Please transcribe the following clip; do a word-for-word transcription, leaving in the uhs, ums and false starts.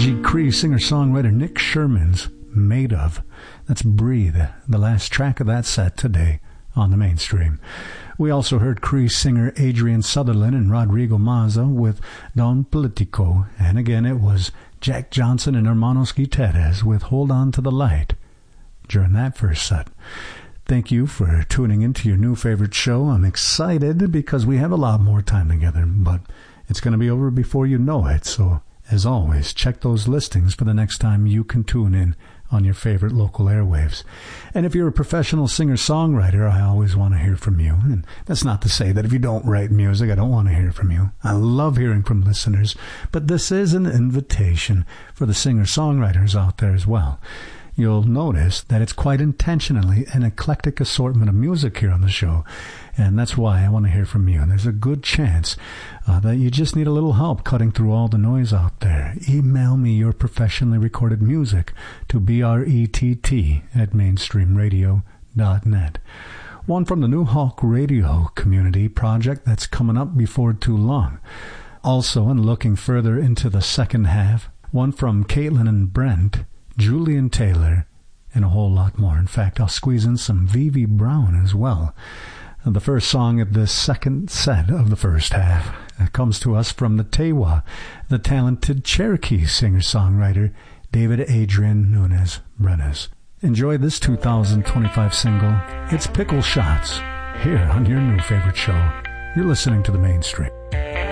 Georgie Cree singer-songwriter Nick Sherman's Made Of. That's Breathe, the last track of that set today on the Mainstream. We also heard Cree singer Adrian Sutherland and Rodrigo Mazza with Don Politico, and again it was Jack Johnson and Hermanos Guiterres with Hold On to the Light during that first set. Thank you for tuning into your new favorite show. I'm excited because we have a lot more time together, but it's going to be over before you know it, so as always, check those listings for the next time you can tune in on your favorite local airwaves. And if you're a professional singer-songwriter, I always want to hear from you. And that's not to say that if you don't write music, I don't want to hear from you. I love hearing from listeners, but this is an invitation for the singer-songwriters out there as well. You'll notice that it's quite intentionally an eclectic assortment of music here on the show, and that's why I want to hear from you. And there's a good chance uh, that you just need a little help cutting through all the noise out there. Email me your professionally recorded music to B R E T T at mainstream radio dot net. One from the New Hawk Radio Community project that's coming up before too long. Also, and looking further into the second half, one from Caitlin and Brent, Julian Taylor, and a whole lot more. In fact, I'll squeeze in some Vivi Brown as well. The first song of the second set of the first half comes to us from the Tewa, the talented Cherokee singer-songwriter David Adrian Nunez Brenes. Enjoy this two thousand twenty-five single. It's Pickle Shots, here on your new favorite show. You're listening to The Mainstream.